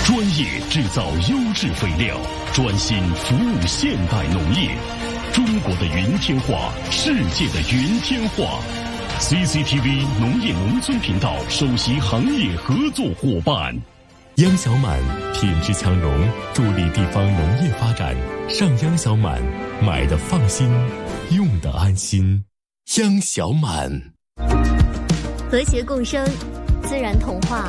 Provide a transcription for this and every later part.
专业制造优质肥料，专心服务现代农业。中国的云天化，世界的云天化。CCTV 农业农村频道首席行业合作伙伴。 央小满品质强农，助力地方农业发展。上央小满，买的放心，用的安心。央小满， 和谐共生，自然童话。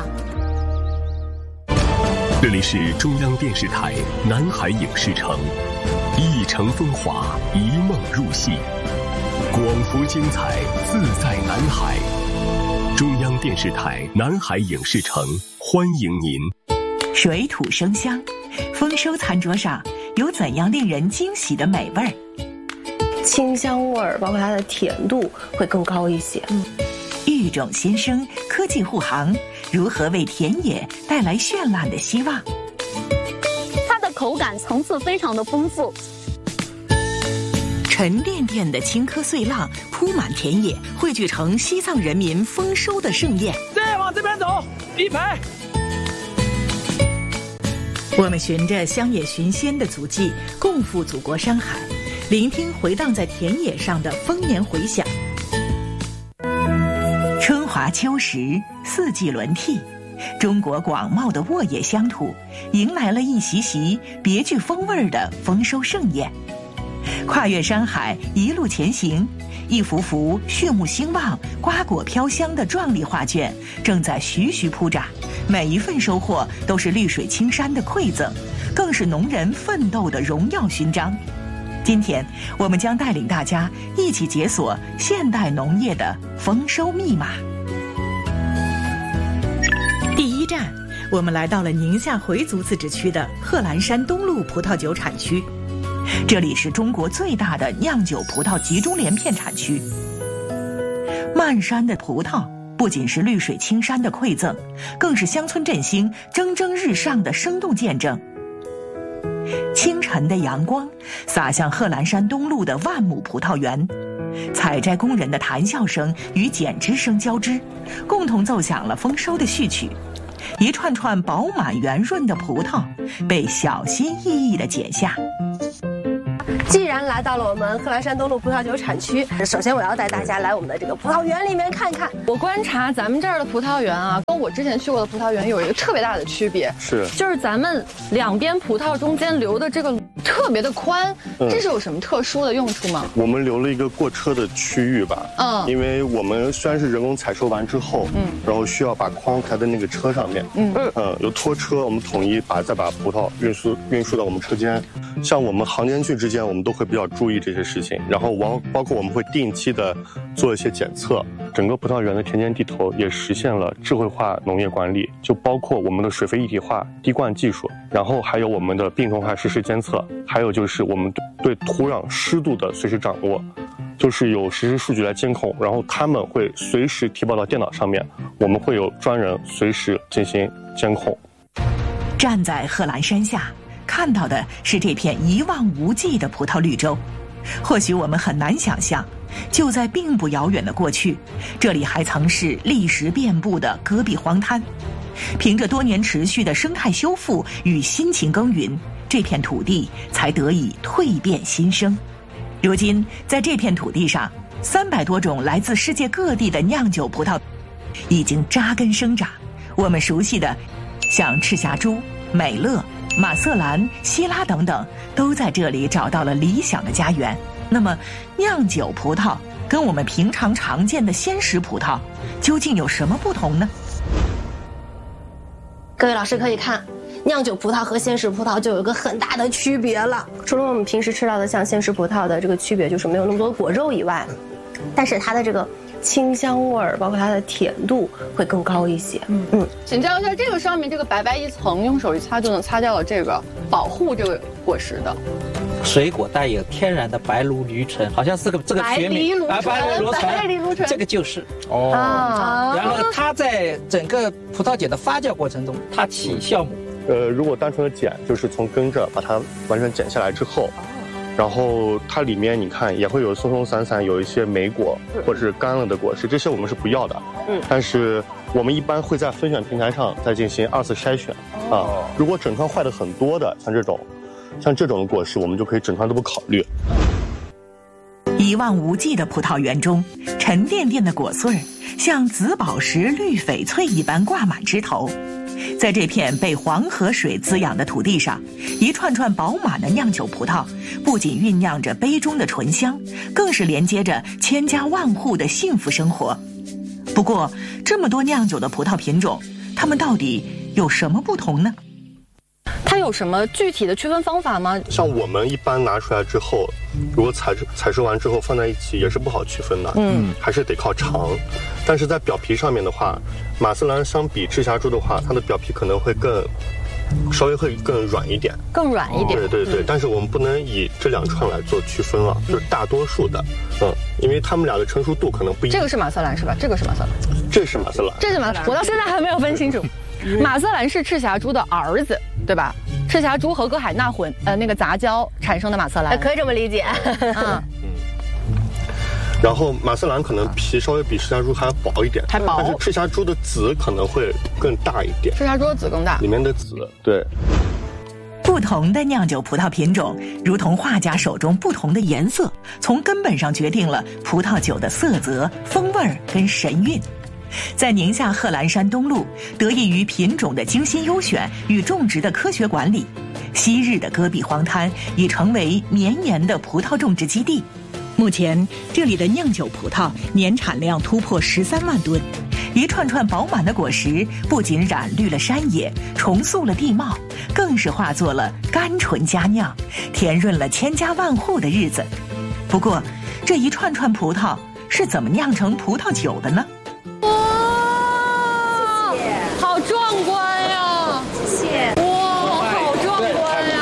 这里是中央电视台南海影视城，一城风华，一梦入戏，广福精彩，自在南海。中央电视台南海影视城欢迎您。 水土生香，丰收餐桌上有怎样令人惊喜的美味儿？ 清香味儿，包括它的甜度会更高一些。 育种新生，科技护航，如何为田野带来绚烂的希望？ 它的口感层次非常的丰富， 沉甸甸的青稞碎浪铺满田野，汇聚成西藏人民丰收的盛宴。 再往这边走，一排。 我们循着乡野寻仙的足迹，共赴祖国山海，聆听回荡在田野上的丰年回响。春华秋实，四季轮替，中国广袤的沃野乡土迎来了一席席别具风味的丰收盛宴。跨越山海，一路前行，一幅幅畜牧兴旺、瓜果飘香的壮丽画卷正在徐徐铺展。每一份收获都是绿水青山的馈赠，更是农人奋斗的荣耀勋章。今天，我们将带领大家一起解锁现代农业的丰收密码。第一站，我们来到了宁夏回族自治区的贺兰山东路葡萄酒产区。这里是中国最大的酿酒葡萄集中连片产区。漫山的葡萄不仅是绿水青山的馈赠，更是乡村振兴蒸蒸日上的生动见证。清晨的阳光洒向贺兰山东路的万亩葡萄园，采摘工人的谈笑声与剪枝声交织，共同奏响了丰收的序曲。一串串饱满圆润的葡萄被小心翼翼地剪下。 既然来到了我们贺兰山东路葡萄酒产区，首先我要带大家来我们的这个葡萄园里面看看。 我观察咱们这儿的葡萄园啊，跟我之前去过的葡萄园有一个特别大的区别，就是咱们两边葡萄中间留的这个特别的宽，这是有什么特殊的用处吗？ 我们留了一个过车的区域吧，因为我们虽然是人工采收完之后，然后需要把筐抬在那个车上面，有拖车，我们统一再把葡萄运输到我们车间。像我们行间距之间，我们都会比较注意这些事情，然后包括我们会定期的做一些检测。整个葡萄园的田间地头也实现了智慧化农业管理，就包括我们的水肥一体化滴灌技术，然后还有我们的病虫害实时监测，还有就是我们对土壤湿度的随时掌握，就是有实时数据来监控，然后他们会随时提报到电脑上面，我们会有专人随时进行监控。 站在贺兰山下，看到的是这片一望无际的葡萄绿洲。或许我们很难想象，就在并不遥远的过去，这里还曾是砾石遍布的戈壁荒滩。凭着多年持续的生态修复与辛勤耕耘，这片土地才得以蜕变新生。如今，在这片土地上，300多种来自世界各地的酿酒葡萄已经扎根生长。我们熟悉的像赤霞珠、美乐、马瑟兰、希拉等等，都在这里找到了理想的家园。那么，酿酒葡萄跟我们平常常见的鲜食葡萄究竟有什么不同呢？ 各位老师可以看，酿酒葡萄和鲜食葡萄就有一个很大的区别了。除了我们平时吃到的像鲜食葡萄的这个区别，就是没有那么多果肉以外，但是它的这个清香味儿，包括它的甜度会更高一些。 请教一下，这个上面这个白白一层，用手一擦就能擦掉了这个保护这个果实的。 水果带有天然的白藜芦醇，好像是这个学名白藜芦醇，这个就是然后它在整个葡萄酒的发酵过程中，它起酵母。 如果单纯的剪，就是从根这把它完全剪下来之后，然后它里面你看也会有松松散散有一些莓果或者是干了的果实，这些我们是不要的。但是我们一般会在分选平台上再进行2次筛选啊。如果整串坏的很多的，像这种的果实，我们就可以整串都不考虑。 一望无际的葡萄园中，沉甸甸的果穗儿像紫宝石、绿翡翠一般挂满枝头。在这片被黄河水滋养的土地上，一串串饱满的酿酒葡萄，不仅酝酿着杯中的醇香，更是连接着千家万户的幸福生活。不过，这么多酿酒的葡萄品种，它们到底有什么不同呢？ 它有什么具体的区分方法吗？ 像我们一般拿出来之后，如果采收完之后放在一起也是不好区分的，还是得靠尝。但是在表皮上面的话，马瑟兰相比赤霞珠的话，它的表皮可能会稍微会更软一点， 更软一点。 对，但是我们不能以这2串来做区分了，就是大多数的，因为它们俩的成熟度可能不一样。 这个是马瑟兰是吧？这个是马瑟兰， 这是马瑟兰， 这是马瑟兰，我到现在还没有分清楚。马瑟兰是赤霞珠的儿子，对吧？赤霞珠和歌海娜那个杂交产生的马瑟兰， 可以这么理解。 然后马瑟兰可能皮稍微比赤霞珠还要薄一点， 还薄， 但是赤霞珠的籽可能会更大一点。 赤霞珠的籽更大， 里面的籽，对。 不同的酿酒葡萄品种，如同画家手中不同的颜色，从根本上决定了葡萄酒的色泽、风味跟神韵。在宁夏贺兰山东麓，得益于品种的精心优选与种植的科学管理，昔日的戈壁荒滩已成为绵延的葡萄种植基地。目前，这里的酿酒葡萄年产量突破13万吨，一串串饱满的果实不仅染绿了山野，重塑了地貌，更是化作了甘醇佳酿，甜润了千家万户的日子。不过，这一串串葡萄是怎么酿成葡萄酒的呢？ 好壮观呀！ 谢谢。 哇，好壮观呀！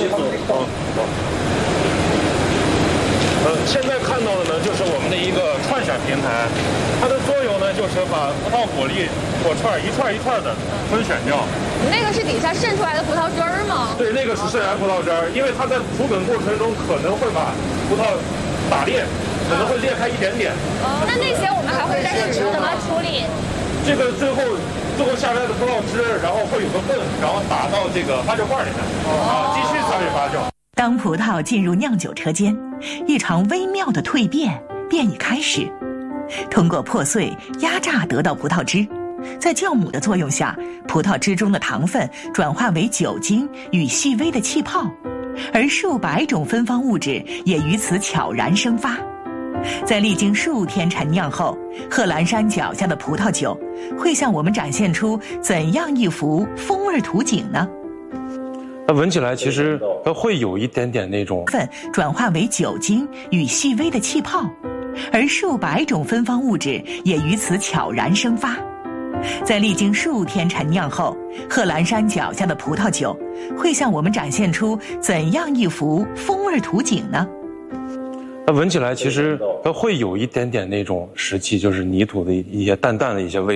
现在看到的呢，就是我们的一个串选平台，它的作用呢，就是把葡萄果串一串一串的分选掉。 那个是底下渗出来的葡萄汁儿吗？ 对，那个是渗出来葡萄汁儿，因为它在储梗过程中可能会把葡萄打裂，可能会裂开一点点。 那些我们还会再怎么处理？ 这个最后下来的葡萄汁，然后会有个泵，然后打到这个发酵罐里面，继续参与发酵。 当葡萄进入酿酒车间，一场微妙的蜕变便已开始。通过破碎、压榨得到葡萄汁，在酵母的作用下，葡萄汁中的糖分转化为酒精与细微的气泡，而数百种芬芳物质也于此悄然生发。在历经数天陈酿后，贺兰山脚下的葡萄酒会向我们展现出怎样一幅风味图景呢？ 它闻起来其实它会有一点点那种分转化为酒精与细微的气泡，而数百种芬芳物质也于此悄然生发。在历经数天陈酿后，贺兰山脚下的葡萄酒会向我们展现出怎样一幅风味图景呢？ 它闻起来其实它会有一点点那种湿气，就是泥土的一些淡淡的一些味道。